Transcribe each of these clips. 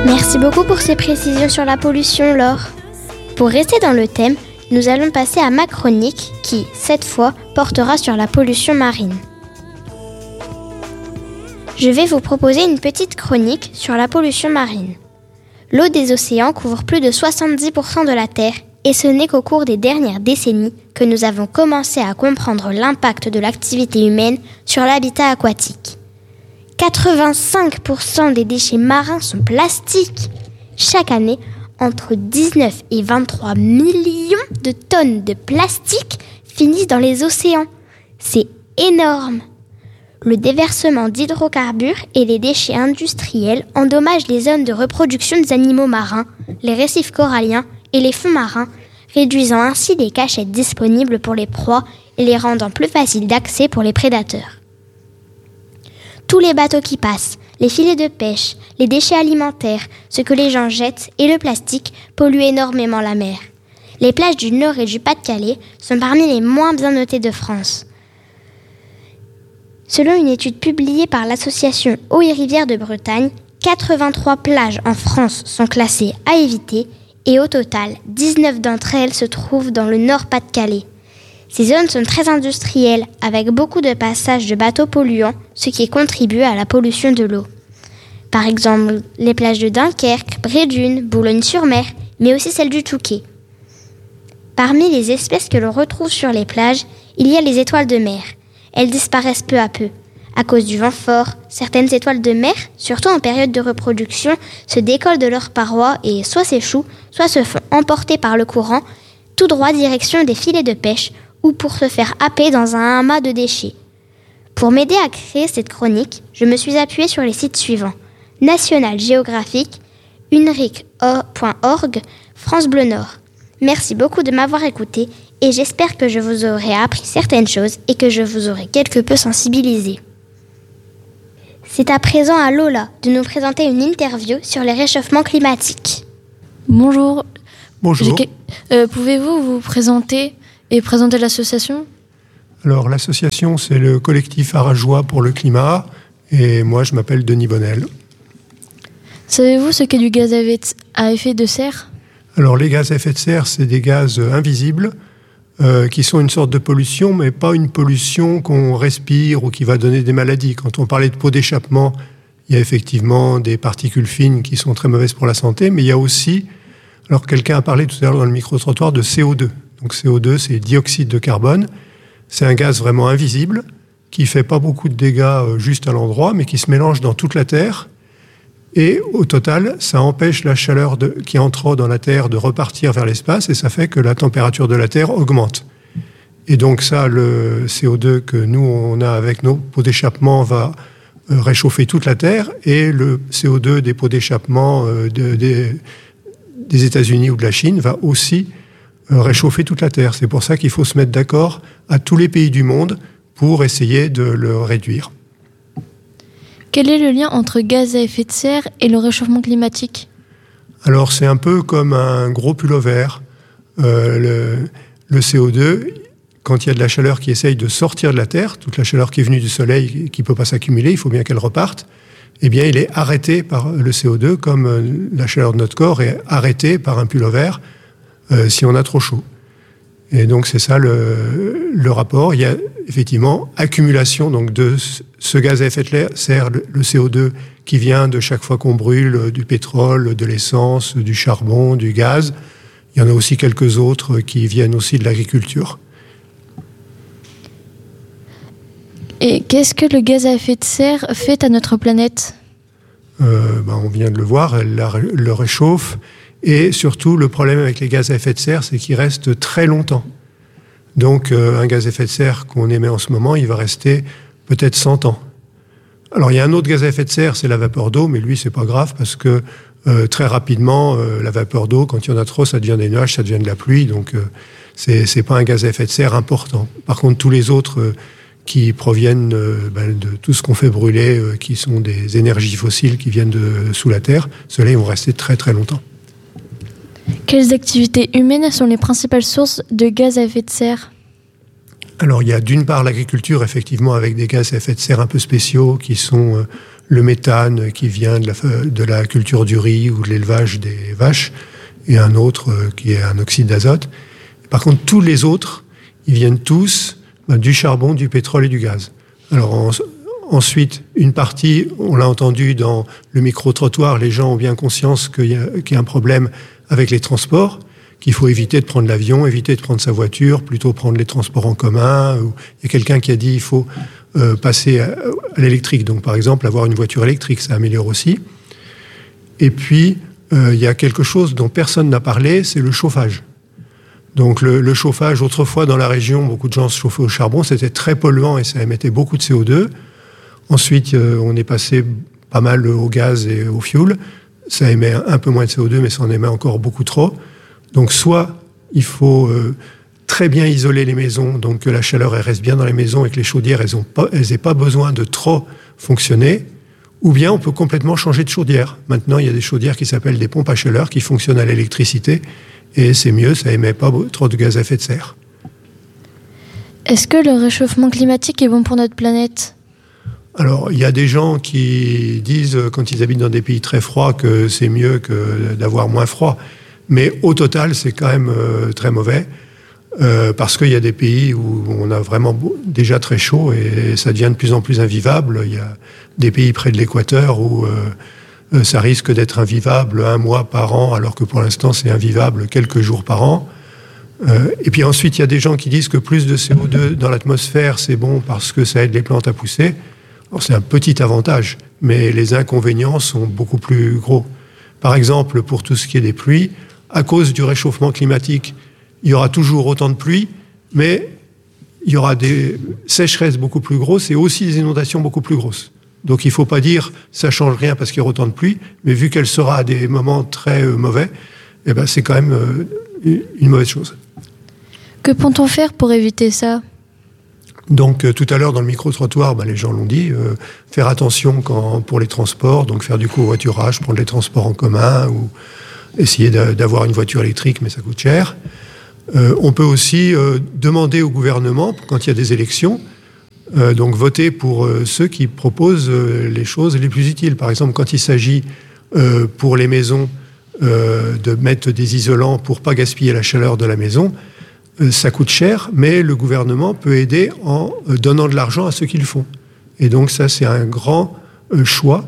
Merci beaucoup pour ces précisions sur la pollution, Laure. Pour rester dans le thème, nous allons passer à ma chronique qui, cette fois, portera sur la pollution marine. Je vais vous proposer une petite chronique sur la pollution marine. L'eau des océans couvre plus de 70% de la Terre et ce n'est qu'au cours des dernières décennies que nous avons commencé à comprendre l'impact de l'activité humaine sur l'habitat aquatique. 85% des déchets marins sont plastiques. Chaque année, entre 19 et 23 millions de tonnes de plastique finissent dans les océans. C'est énorme. Le déversement d'hydrocarbures et les déchets industriels endommagent les zones de reproduction des animaux marins, les récifs coralliens et les fonds marins, réduisant ainsi les cachettes disponibles pour les proies et les rendant plus faciles d'accès pour les prédateurs. Tous les bateaux qui passent, les filets de pêche, les déchets alimentaires, ce que les gens jettent et le plastique polluent énormément la mer. Les plages du Nord et du Pas-de-Calais sont parmi les moins bien notées de France. Selon une étude publiée par l'association Eaux et Rivières de Bretagne, 83 plages en France sont classées à éviter et au total, 19 d'entre elles se trouvent dans le Nord-Pas-de-Calais. Ces zones sont très industrielles, avec beaucoup de passages de bateaux polluants, ce qui contribue à la pollution de l'eau. Par exemple, les plages de Dunkerque, Brédune, Boulogne-sur-Mer, mais aussi celles du Touquet. Parmi les espèces que l'on retrouve sur les plages, il y a les étoiles de mer. Elles disparaissent peu à peu. À cause du vent fort, certaines étoiles de mer, surtout en période de reproduction, se décollent de leurs parois et soit s'échouent, soit se font emporter par le courant, tout droit direction des filets de pêche ou pour se faire happer dans un amas de déchets. Pour m'aider à créer cette chronique, je me suis appuyée sur les sites suivants: National Geographic, unric.org, France Bleu Nord. Merci beaucoup de m'avoir écouté et j'espère que je vous aurai appris certaines choses et que je vous aurai quelque peu sensibilisé. C'est à présent à Lola de nous présenter une interview sur les réchauffements climatiques. Bonjour. Bonjour. Pouvez-vous vous présenter et présenter l'association ? Alors, l'association, c'est le collectif Arageois pour le climat et moi, je m'appelle Denis Bonnel. Savez-vous ce qu'est du gaz à effet de serre ? Alors, les gaz à effet de serre, c'est des gaz invisibles qui sont une sorte de pollution, mais pas une pollution qu'on respire ou qui va donner des maladies. Quand on parlait de pots d'échappement, il y a effectivement des particules fines qui sont très mauvaises pour la santé, mais il y a aussi, alors quelqu'un a parlé tout à l'heure dans le micro-trottoir de CO2. Donc CO2, c'est dioxyde de carbone. C'est un gaz vraiment invisible qui ne fait pas beaucoup de dégâts juste à l'endroit, mais qui se mélange dans toute la Terre. Et au total, ça empêche la chaleur qui entre dans la Terre de repartir vers l'espace et ça fait que la température de la Terre augmente. Et donc ça, le CO2 que nous, on a avec nos pots d'échappement va réchauffer toute la Terre et le CO2 des pots d'échappement des États-Unis ou de la Chine va aussi réchauffer toute la Terre. C'est pour ça qu'il faut se mettre d'accord à tous les pays du monde pour essayer de le réduire. Quel est le lien entre gaz à effet de serre et le réchauffement climatique ? Alors, c'est un peu comme un gros pullover. Le CO2, quand il y a de la chaleur qui essaye de sortir de la Terre, toute la chaleur qui est venue du Soleil, qui ne peut pas s'accumuler, il faut bien qu'elle reparte, eh bien, il est arrêté par le CO2, comme la chaleur de notre corps est arrêtée par un pullover si on a trop chaud. Et donc, c'est ça le rapport. Il y a effectivement accumulation donc, de ce gaz à effet de serre, le CO2, qui vient de chaque fois qu'on brûle du pétrole, de l'essence, du charbon, du gaz. Il y en a aussi quelques autres qui viennent aussi de l'agriculture. Et qu'est-ce que le gaz à effet de serre fait à notre planète ? On vient de le voir, elle le réchauffe. Et surtout, le problème avec les gaz à effet de serre, c'est qu'ils restent très longtemps. Donc, un gaz à effet de serre qu'on émet en ce moment, il va rester peut-être 100 ans. Alors, il y a un autre gaz à effet de serre, c'est la vapeur d'eau, mais lui, c'est pas grave parce que très rapidement, la vapeur d'eau, quand il y en a trop, ça devient des nuages, ça devient de la pluie. Donc, c'est pas un gaz à effet de serre important. Par contre, tous les autres qui proviennent de tout ce qu'on fait brûler, qui sont des énergies fossiles qui viennent de sous la terre, ceux-là, ils vont rester très très longtemps. Quelles activités humaines sont les principales sources de gaz à effet de serre ? Alors, il y a d'une part l'agriculture, effectivement, avec des gaz à effet de serre un peu spéciaux, qui sont le méthane qui vient de la culture du riz ou de l'élevage des vaches, et un autre qui est un oxyde d'azote. Par contre, tous les autres, ils viennent tous du charbon, du pétrole et du gaz. Alors ensuite, une partie, on l'a entendu dans le micro-trottoir, les gens ont bien conscience qu'il y a un problème avec les transports, qu'il faut éviter de prendre l'avion, éviter de prendre sa voiture, plutôt prendre les transports en commun. Il y a quelqu'un qui a dit qu'il faut passer à l'électrique. Donc, par exemple, avoir une voiture électrique, ça améliore aussi. Et puis, il y a quelque chose dont personne n'a parlé, c'est le chauffage. Donc, le chauffage, autrefois, dans la région, beaucoup de gens se chauffaient au charbon. C'était très polluant et ça émettait beaucoup de CO2. Ensuite, on est passé pas mal au gaz et au fioul. Ça émet un peu moins de CO2, mais ça en émet encore beaucoup trop. Donc, soit il faut très bien isoler les maisons, donc que la chaleur elle reste bien dans les maisons et que les chaudières elles n'aient pas besoin de trop fonctionner, ou bien on peut complètement changer de chaudière. Maintenant, il y a des chaudières qui s'appellent des pompes à chaleur qui fonctionnent à l'électricité et c'est mieux, ça émet pas trop de gaz à effet de serre. Est-ce que le réchauffement climatique est bon pour notre planète ? Alors, il y a des gens qui disent, quand ils habitent dans des pays très froids, que c'est mieux que d'avoir moins froid. Mais au total, c'est quand même très mauvais. Parce qu'il y a des pays où on a vraiment déjà très chaud et ça devient de plus en plus invivable. Il y a des pays près de l'équateur où ça risque d'être invivable 1 mois par an, alors que pour l'instant, c'est invivable quelques jours par an. Et puis ensuite, il y a des gens qui disent que plus de CO2 dans l'atmosphère, c'est bon parce que ça aide les plantes à pousser. Alors, c'est un petit avantage, mais les inconvénients sont beaucoup plus gros. Par exemple, pour tout ce qui est des pluies, à cause du réchauffement climatique, il y aura toujours autant de pluie, mais il y aura des sécheresses beaucoup plus grosses et aussi des inondations beaucoup plus grosses. Donc il ne faut pas dire ça ne change rien parce qu'il y aura autant de pluie, mais vu qu'elle sera à des moments très mauvais, eh ben, c'est quand même une mauvaise chose. Que peut-on faire pour éviter ça ? Donc tout à l'heure dans le micro-trottoir, les gens l'ont dit, faire attention pour les transports, donc faire du covoiturage, prendre les transports en commun ou essayer d'avoir une voiture électrique, mais ça coûte cher. On peut aussi demander au gouvernement, quand il y a des élections, donc voter pour ceux qui proposent les choses les plus utiles. Par exemple, quand il s'agit pour les maisons de mettre des isolants pour ne pas gaspiller la chaleur de la maison, ça coûte cher, mais le gouvernement peut aider en donnant de l'argent à ceux qui le font. Et donc ça, c'est un grand choix.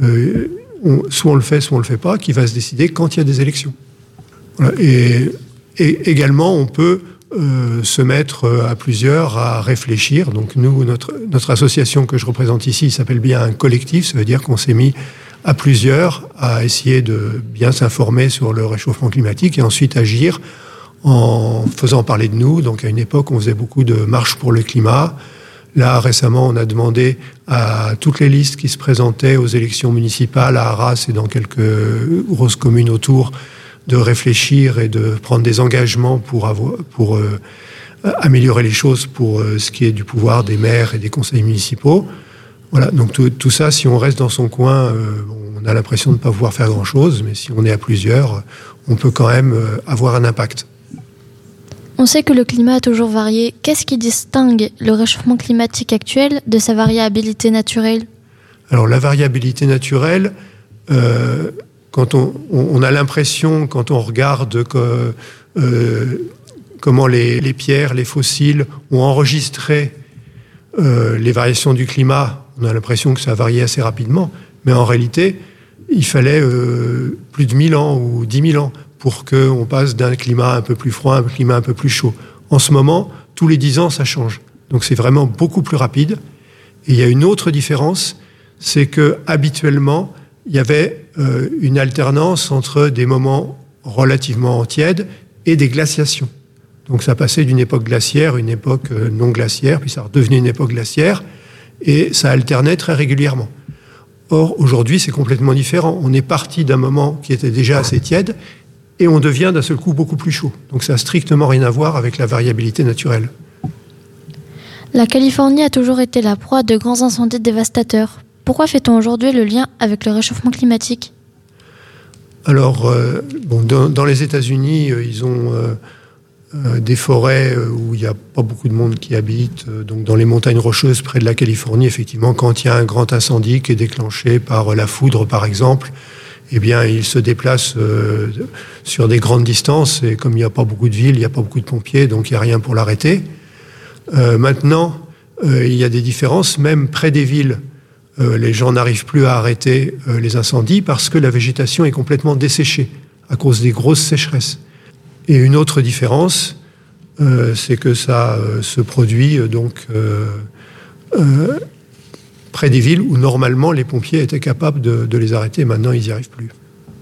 Soit on le fait, soit on ne le fait pas, qui va se décider quand il y a des élections. Voilà. Et également, on peut se mettre à plusieurs à réfléchir. Donc nous, notre association que je représente ici s'appelle bien un collectif. Ça veut dire qu'on s'est mis à plusieurs à essayer de bien s'informer sur le réchauffement climatique et ensuite agir en faisant parler de nous. Donc à une époque, on faisait beaucoup de marches pour le climat. Là, récemment, on a demandé à toutes les listes qui se présentaient aux élections municipales à Arras et dans quelques grosses communes autour de réfléchir et de prendre des engagements pour améliorer les choses pour ce qui est du pouvoir des maires et des conseils municipaux. Voilà, donc tout ça, si on reste dans son coin, on a l'impression de ne pas pouvoir faire grand-chose, mais si on est à plusieurs, on peut quand même avoir un impact. On sait que le climat a toujours varié. Qu'est-ce qui distingue le réchauffement climatique actuel de sa variabilité naturelle ? Alors la variabilité naturelle, quand on a l'impression, quand on regarde comment les pierres, les fossiles ont enregistré les variations du climat, on a l'impression que ça a varié assez rapidement. Mais en réalité, il fallait plus de 1000 ans ou 10 000 ans pour qu'on passe d'un climat un peu plus froid à un climat un peu plus chaud. En ce moment, tous les 10 ans, ça change. Donc c'est vraiment beaucoup plus rapide. Et il y a une autre différence, c'est que habituellement, il y avait une alternance entre des moments relativement tièdes et des glaciations. Donc ça passait d'une époque glaciaire à une époque non glaciaire, puis ça redevenait une époque glaciaire, et ça alternait très régulièrement. Or, aujourd'hui, c'est complètement différent. On est parti d'un moment qui était déjà assez tiède, et on devient d'un seul coup beaucoup plus chaud. Donc ça n'a strictement rien à voir avec la variabilité naturelle. La Californie a toujours été la proie de grands incendies dévastateurs. Pourquoi fait-on aujourd'hui le lien avec le réchauffement climatique ? Alors, dans les États-Unis, ils ont des forêts où il n'y a pas beaucoup de monde qui habite, donc dans les montagnes rocheuses près de la Californie, effectivement, quand il y a un grand incendie qui est déclenché par la foudre, par exemple, eh bien, ils se déplacent sur des grandes distances, et comme il n'y a pas beaucoup de villes, il n'y a pas beaucoup de pompiers, donc il n'y a rien pour l'arrêter. Maintenant, il y a des différences, même près des villes, les gens n'arrivent plus à arrêter les incendies parce que la végétation est complètement desséchée à cause des grosses sécheresses. Et une autre différence, c'est que ça se produit près des villes où normalement les pompiers étaient capables de les arrêter. Maintenant, ils n'y arrivent plus.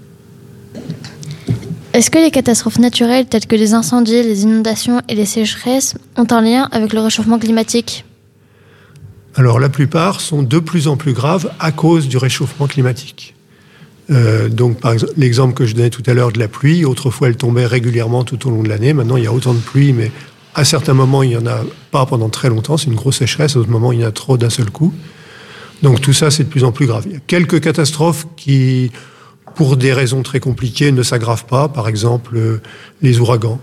Est-ce que les catastrophes naturelles telles que les incendies, les inondations et les sécheresses ont un lien avec le réchauffement climatique ? Alors, la plupart sont de plus en plus graves à cause du réchauffement climatique. Donc, par exemple, l'exemple que je donnais tout à l'heure de la pluie, autrefois elle tombait régulièrement tout au long de l'année. Maintenant, il y a autant de pluie, mais à certains moments, il n'y en a pas pendant très longtemps. C'est une grosse sécheresse. À d'autres moments, il y en a trop d'un seul coup. Donc, tout ça, c'est de plus en plus grave. Il y a quelques catastrophes qui, pour des raisons très compliquées, ne s'aggravent pas. Par exemple, les ouragans.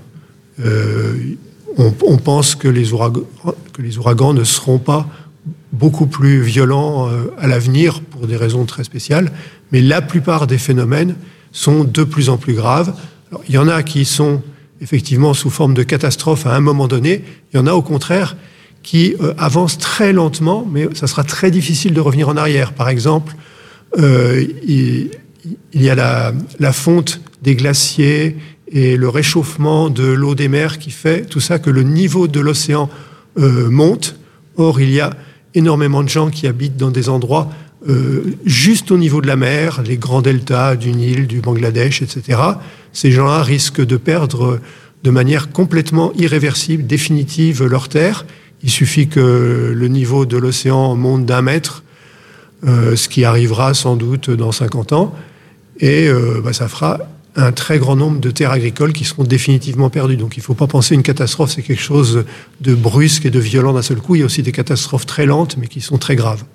On pense que les ouragans ne seront pas beaucoup plus violents à l'avenir pour des raisons très spéciales, mais la plupart des phénomènes sont de plus en plus graves. Alors, il y en a qui sont effectivement sous forme de catastrophes à un moment donné, il y en a au contraire qui avancent très lentement, mais ça sera très difficile de revenir en arrière. Par exemple, il y a la fonte des glaciers et le réchauffement de l'eau des mers qui fait tout ça que le niveau de l'océan monte. Or, il y a énormément de gens qui habitent dans des endroits juste au niveau de la mer, les grands deltas du Nil, du Bangladesh, etc. Ces gens-là risquent de perdre de manière complètement irréversible, définitive, leur terre. Il suffit que le niveau de l'océan monte d'1 mètre, ce qui arrivera sans doute dans 50 ans, et ça fera un très grand nombre de terres agricoles qui seront définitivement perdues. Donc il ne faut pas penser une catastrophe, c'est quelque chose de brusque et de violent d'un seul coup. Il y a aussi des catastrophes très lentes, mais qui sont très graves.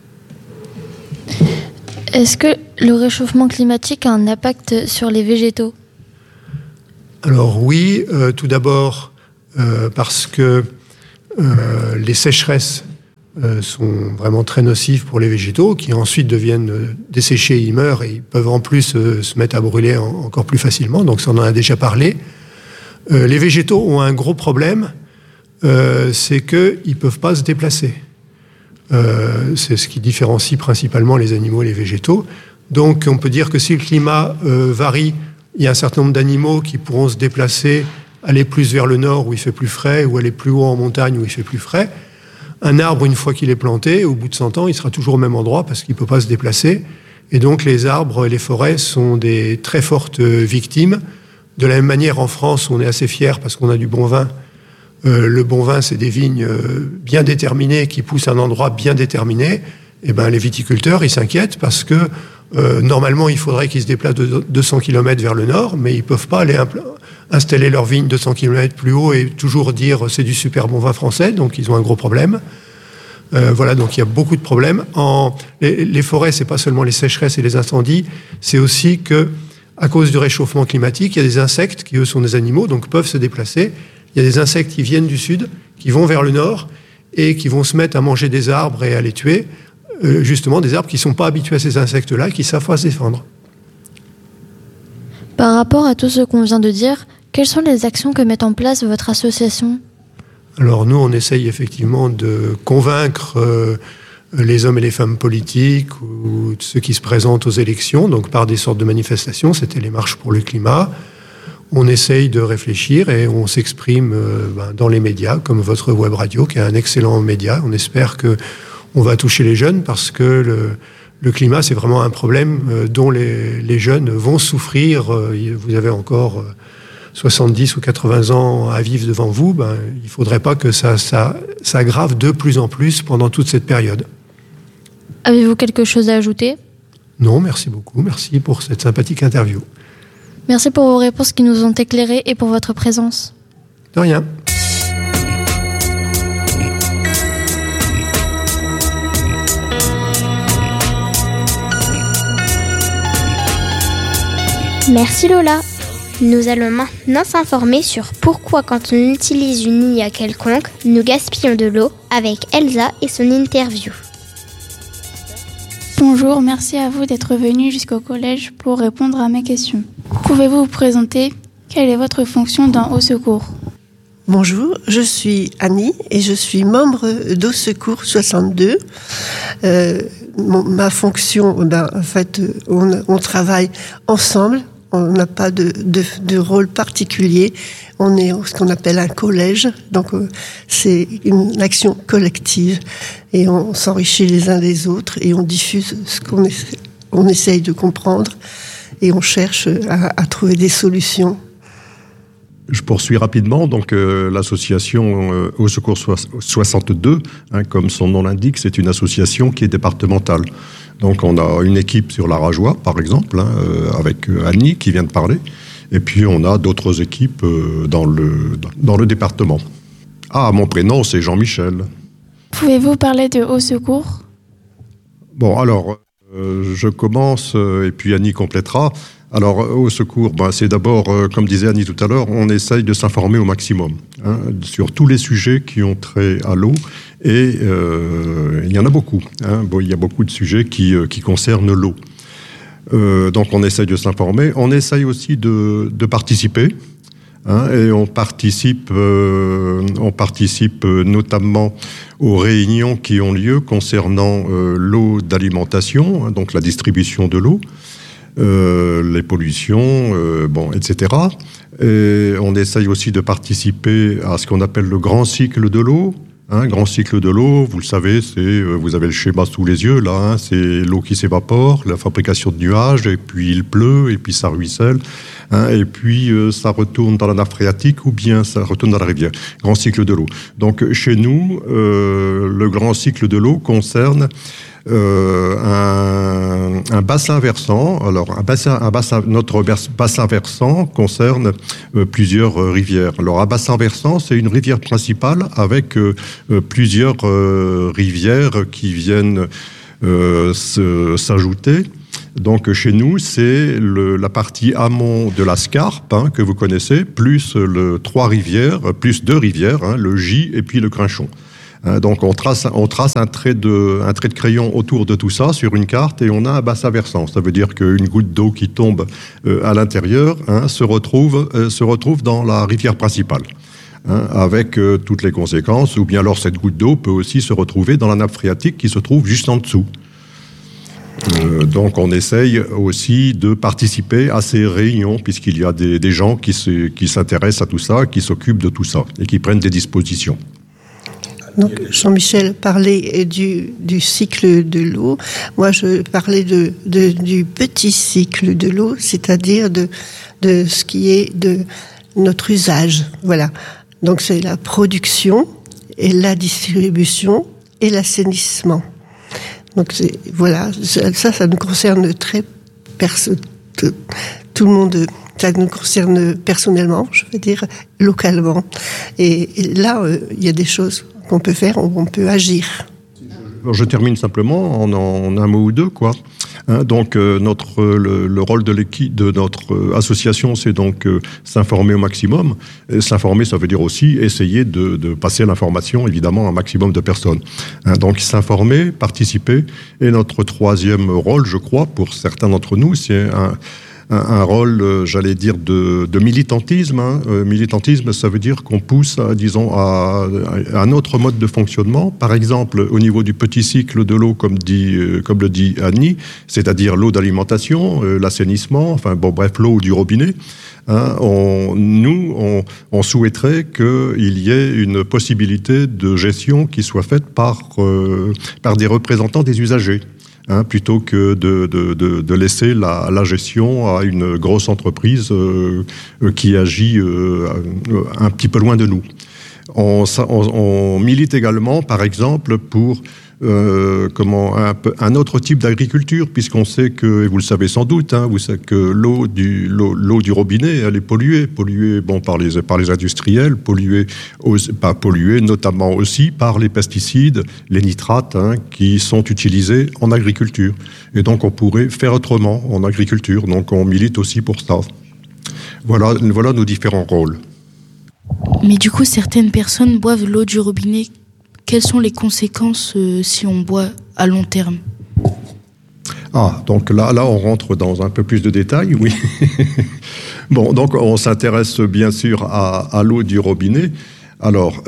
Est-ce que le réchauffement climatique a un impact sur les végétaux ? Alors oui, tout d'abord parce que les sécheresses sont vraiment très nocives pour les végétaux, qui ensuite deviennent desséchés, ils meurent, et ils peuvent en plus se mettre à brûler encore plus facilement, donc ça on en a déjà parlé. Les végétaux ont un gros problème, c'est qu'ils ne peuvent pas se déplacer. C'est ce qui différencie principalement les animaux et les végétaux. Donc on peut dire que si le climat varie, il y a un certain nombre d'animaux qui pourront se déplacer, aller plus vers le nord où il fait plus frais, ou aller plus haut en montagne où il fait plus frais. Un arbre, une fois qu'il est planté, au bout de 100 ans, il sera toujours au même endroit parce qu'il ne peut pas se déplacer. Et donc les arbres et les forêts sont des très fortes victimes. De la même manière, en France, on est assez fiers parce qu'on a du bon vin. Le bon vin, c'est des vignes bien déterminées qui poussent à un endroit bien déterminé. Et ben, les viticulteurs, ils s'inquiètent parce que normalement, il faudrait qu'ils se déplacent de 200 km vers le nord, mais ils ne peuvent pas aller installer leur vigne 200 km plus haut et toujours dire c'est du super bon vin français, donc ils ont un gros problème. Voilà, donc il y a beaucoup de problèmes. Les forêts, c'est pas seulement les sécheresses et les incendies, c'est aussi que à cause du réchauffement climatique, il y a des insectes qui, eux, sont des animaux, donc peuvent se déplacer. Il y a des insectes qui viennent du sud, qui vont vers le nord et qui vont se mettre à manger des arbres et à les tuer. Justement, des arbres qui ne sont pas habitués à ces insectes-là, qui savent pas se défendre. Par rapport à tout ce qu'on vient de dire, quelles sont les actions que met en place votre association ? Alors nous, on essaye effectivement de convaincre les hommes et les femmes politiques ou ceux qui se présentent aux élections, donc par des sortes de manifestations, c'était les marches pour le climat. On essaye de réfléchir et on s'exprime dans les médias, comme votre web radio, qui est un excellent média. On espère qu'on va toucher les jeunes parce que le climat, c'est vraiment un problème dont les jeunes vont souffrir. Vous avez encore 70 ou 80 ans à vivre devant vous. Il ne faudrait pas que ça s'aggrave de plus en plus pendant toute cette période. Avez-vous quelque chose à ajouter ? Non, merci beaucoup. Merci pour cette sympathique interview. Merci pour vos réponses qui nous ont éclairés et pour votre présence. De rien. Merci Lola. nous allons maintenant s'informer sur pourquoi quand on utilise une IA quelconque, nous gaspillons de l'eau avec Elsa et son interview. Bonjour, merci à vous d'être venus jusqu'au collège pour répondre à mes questions. Pouvez-vous vous présenter? Quelle est votre fonction dans Au Secours? Bonjour, je suis Annie et je suis membre d'Au Secours 62. Ma fonction, en fait, on travaille ensemble. On n'a pas de rôle particulier. On est ce qu'on appelle un collège. Donc, c'est une action collective. Et on s'enrichit les uns des autres et on diffuse ce on essaye de comprendre et on cherche à trouver des solutions. Je poursuis rapidement. Donc, l'association Au Secours 62, comme son nom l'indique, c'est une association qui est départementale. Donc, on a une équipe sur la Rajoie, par exemple, avec Annie qui vient de parler. Et puis, on a d'autres équipes dans le département. Ah, mon prénom, c'est Jean-Michel. Pouvez-vous parler de Au Secours? Bon, alors, je commence et puis Annie complétera. Alors, Au Secours, c'est d'abord, comme disait Annie tout à l'heure, on essaye de s'informer au maximum sur tous les sujets qui ont trait à l'eau. Et il y en a beaucoup. Il y a beaucoup de sujets qui concernent l'eau. Donc, on essaye de s'informer. On essaye aussi de participer. Et on participe notamment aux réunions qui ont lieu concernant l'eau d'alimentation, donc la distribution de l'eau. Les pollutions, etc. Et on essaye aussi de participer à ce qu'on appelle le grand cycle de l'eau. Grand cycle de l'eau, vous le savez, vous avez le schéma sous les yeux, là, c'est l'eau qui s'évapore, la fabrication de nuages, et puis il pleut, et puis ça ruisselle, et puis ça retourne dans la nappe phréatique, ou bien ça retourne dans la rivière. Grand cycle de l'eau. Donc chez nous, le grand cycle de l'eau concerne un bassin versant. Alors, notre bassin versant concerne plusieurs rivières. Alors, un bassin versant, c'est une rivière principale avec plusieurs rivières qui viennent s'ajouter. Donc, chez nous, c'est la partie amont de la Scarpe, que vous connaissez, plus deux rivières, le Gy et puis le Crinchon. Donc on trace un trait de crayon autour de tout ça sur une carte et on a un bassin versant. Ça veut dire qu'une goutte d'eau qui tombe à l'intérieur se retrouve dans la rivière principale. Avec toutes les conséquences, ou bien alors cette goutte d'eau peut aussi se retrouver dans la nappe phréatique qui se trouve juste en dessous. Donc on essaye aussi de participer à ces réunions puisqu'il y a des gens qui s'intéressent à tout ça, qui s'occupent de tout ça et qui prennent des dispositions. Donc Jean-Michel parlait du cycle de l'eau. Moi, je parlais du petit cycle de l'eau, c'est-à-dire de ce qui est de notre usage. Voilà. Donc c'est la production et la distribution et l'assainissement. Donc voilà, ça nous concerne tout le monde. Ça nous concerne personnellement, je veux dire localement. Et là, il y a des choses qu'on peut faire, on peut agir. Je termine simplement en un mot ou deux, quoi. Donc le rôle de notre association, c'est donc s'informer au maximum. Et s'informer, ça veut dire aussi essayer de passer l'information, évidemment, à un maximum de personnes. Donc s'informer, participer. Et notre troisième rôle, je crois, pour certains d'entre nous, c'est un rôle, j'allais dire, de militantisme. Militantisme, ça veut dire qu'on pousse, disons, à un autre mode de fonctionnement. Par exemple, au niveau du petit cycle de l'eau, comme le dit Annie, c'est-à-dire l'eau d'alimentation, l'assainissement, l'eau du robinet. On souhaiterait qu'il y ait une possibilité de gestion qui soit faite par des représentants des usagers. Plutôt que de laisser la gestion à une grosse entreprise qui agit un petit peu loin de nous. On milite également, par exemple, pour un autre type d'agriculture, puisqu'on sait que, et vous le savez sans doute, vous savez que l'eau du robinet, elle est polluée par les industriels, polluée notamment aussi par les pesticides, les nitrates, qui sont utilisés en agriculture. Et donc on pourrait faire autrement en agriculture. Donc on milite aussi pour ça. Voilà nos différents rôles. Mais du coup, certaines personnes boivent l'eau du robinet. Quelles sont les conséquences si on boit à long terme ? Donc là, on rentre dans un peu plus de détails, oui. Bon, donc on s'intéresse bien sûr à l'eau du robinet. Alors,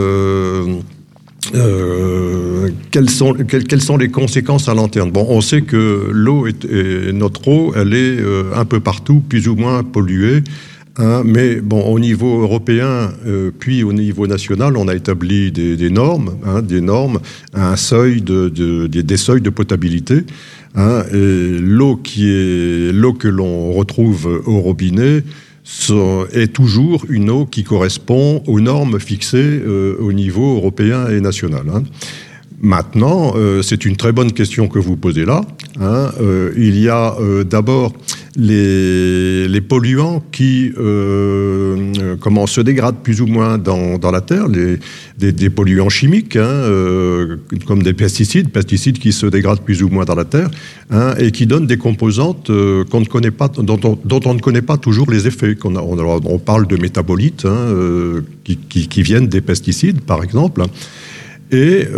quelles sont les conséquences à long terme ? Bon, on sait que notre eau, elle est un peu partout, plus ou moins polluée. Mais bon, au niveau européen, puis au niveau national, on a établi des normes, un seuil des seuils de potabilité. Et l'eau que l'on retrouve au robinet est toujours une eau qui correspond aux normes fixées au niveau européen et national. Maintenant, c'est une très bonne question que vous posez là. Il y a d'abord les polluants qui se dégradent plus ou moins dans la terre, des polluants chimiques, comme des pesticides qui se dégradent plus ou moins dans la terre, et qui donnent des composantes qu'on ne connaît pas, dont on ne connaît pas toujours les effets. On parle de métabolites qui viennent des pesticides, par exemple. Et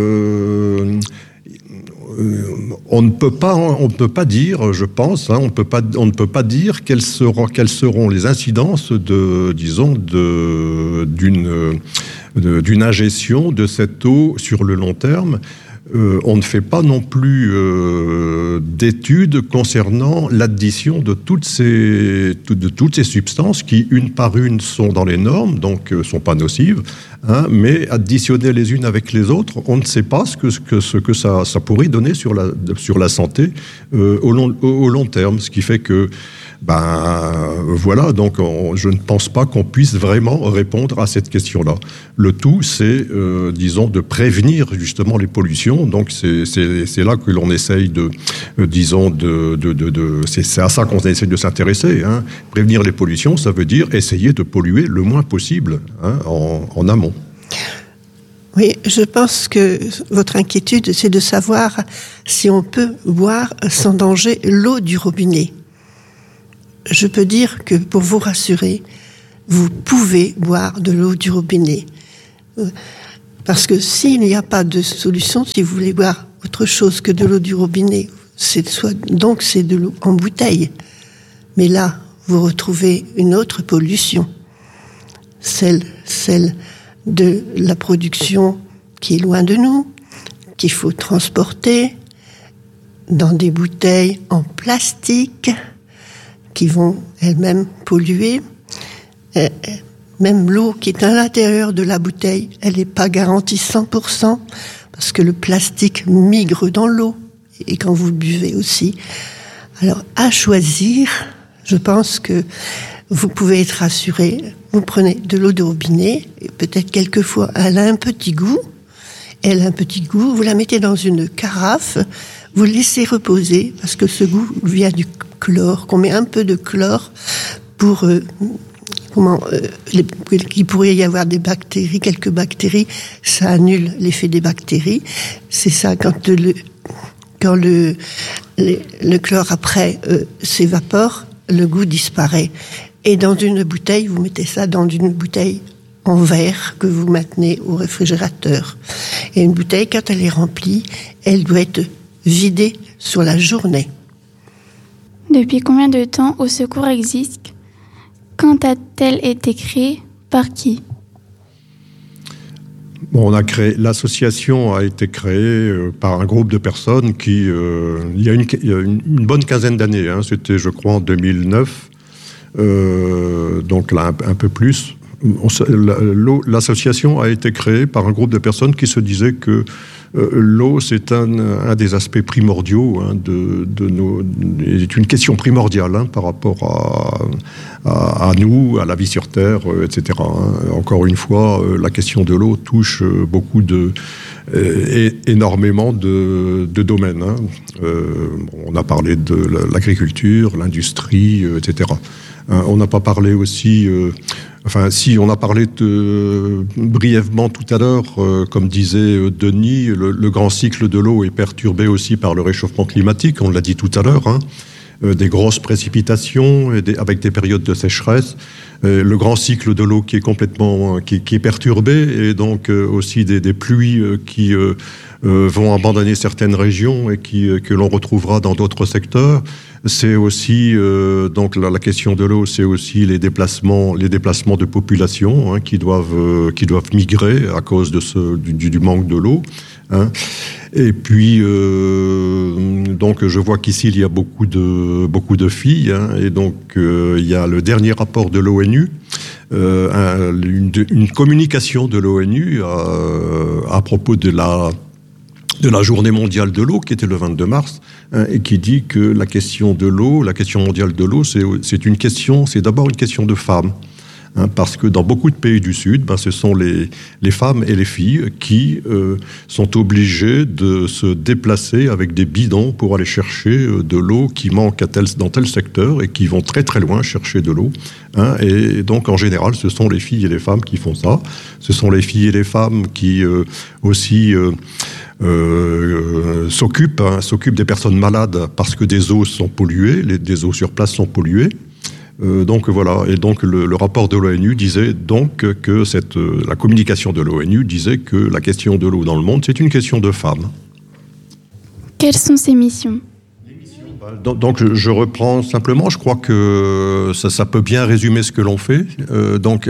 on ne peut pas dire, je pense, on ne peut pas dire quelles seront les incidences d'une ingestion de cette eau sur le long terme. On ne fait pas non plus d'études concernant l'addition de toutes ces substances qui, une par une, sont dans les normes, donc sont pas nocives, mais additionnées les unes avec les autres, on ne sait pas ce que ça pourrait donner sur la santé au long terme, ce qui fait que voilà, donc je ne pense pas qu'on puisse vraiment répondre à cette question-là. Le tout, c'est, de prévenir justement les pollutions. Donc c'est là que l'on essaye c'est à ça qu'on essaye de s'intéresser. Prévenir les pollutions, ça veut dire essayer de polluer le moins possible en amont. Oui, je pense que votre inquiétude, c'est de savoir si on peut boire sans danger l'eau du robinet. Je peux dire que pour vous rassurer, vous pouvez boire de l'eau du robinet. Parce que s'il n'y a pas de solution, si vous voulez boire autre chose que de l'eau du robinet, c'est de l'eau en bouteille. Mais là, vous retrouvez une autre pollution, celle de la production qui est loin de nous, qu'il faut transporter dans des bouteilles en plastique, qui vont elles-mêmes polluer. Même l'eau qui est à l'intérieur de la bouteille, elle n'est pas garantie 100%, parce que le plastique migre dans l'eau, et quand vous buvez aussi. Alors, à choisir, je pense que vous pouvez être rassuré. Vous prenez de l'eau de robinet, et peut-être quelquefois, elle a un petit goût, vous la mettez dans une carafe, vous laissez reposer, parce que ce goût vient du chlore, qu'on met un peu de chlore pour qu'il pourrait y avoir des bactéries, quelques bactéries, ça annule l'effet des bactéries. C'est ça, quand le chlore après s'évapore, le goût disparaît. Et dans une bouteille, vous mettez ça dans une bouteille en verre que vous maintenez au réfrigérateur. Et une bouteille, quand elle est remplie, elle doit être vidée sur la journée. Depuis combien de temps Au Secours existe ? Quand a-t-elle été créée ? Par qui ? L'association a été créée par un groupe de personnes qui, il y a une bonne quinzaine d'années, c'était je crois en 2009, donc là un peu plus. L'association a été créée par un groupe de personnes qui se disaient que l'eau, c'est un des aspects primordiaux c'est une question primordiale par rapport à nous, à la vie sur Terre, etc. Encore une fois, la question de l'eau touche énormément de domaines. On a parlé de l'agriculture, l'industrie, etc. On n'a pas parlé aussi... on a parlé brièvement tout à l'heure, comme disait Denis, le grand cycle de l'eau est perturbé aussi par le réchauffement climatique, on l'a dit tout à l'heure. des grosses précipitations et avec des périodes de sécheresse, le grand cycle de l'eau qui est complètement qui est perturbé, et donc aussi des pluies qui vont abandonner certaines régions et que l'on retrouvera dans d'autres secteurs. C'est aussi donc la question de l'eau, c'est aussi les déplacements de population qui doivent migrer à cause du manque de l'eau. Et puis donc je vois qu'ici il y a beaucoup de filles, et donc il y a le dernier rapport de l'ONU, une communication de l'ONU à propos de la journée mondiale de l'eau, qui était le 22 mars, et qui dit que la question mondiale de l'eau, c'est d'abord une question de femmes. Parce que dans beaucoup de pays du Sud, ce sont les femmes et les filles qui sont obligées de se déplacer avec des bidons pour aller chercher de l'eau qui manque dans tel secteur, et qui vont très très loin chercher de l'eau. Et donc en général, ce sont les filles et les femmes qui font ça. Ce sont les filles et les femmes qui aussi s'occupent des personnes malades, parce que des eaux sont polluées, des eaux sur place sont polluées. Donc voilà, et donc le rapport de l'ONU disait donc que la communication de l'ONU disait que la question de l'eau dans le monde, c'est une question de femmes. Quelles sont ces missions ? Donc je reprends simplement, je crois que ça peut bien résumer ce que l'on fait. Donc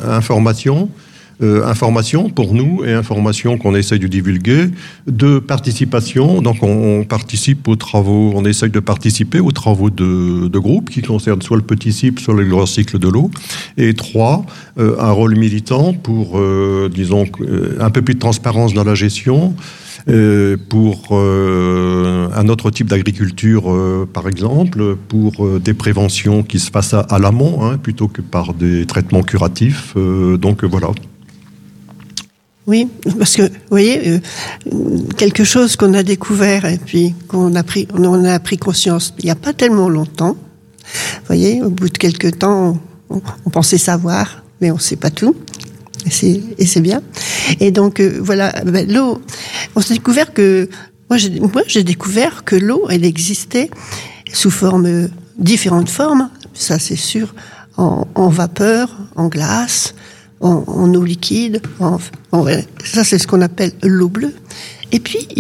information pour nous, et information qu'on essaye de divulguer, de participation. Donc on participe aux travaux, on essaye de participer aux travaux de groupe qui concernent soit le petit cycle, soit le grand cycle de l'eau. Et 3, un rôle militant pour, disons, un peu plus de transparence dans la gestion, pour un autre type d'agriculture, par exemple, pour des préventions qui se passent à l'amont, plutôt que par des traitements curatifs. Donc voilà. Oui, parce que, vous voyez, quelque chose qu'on a découvert et puis on a pris conscience il n'y a pas tellement longtemps. Vous voyez, au bout de quelques temps, on pensait savoir, mais on ne sait pas tout. Et c'est bien. Et donc, voilà, l'eau, on s'est découvert que... Moi, j'ai découvert que l'eau, elle existait sous différentes formes, ça c'est sûr, en vapeur, en glace, en eau liquide, ça c'est ce qu'on appelle l'eau bleue. Et puis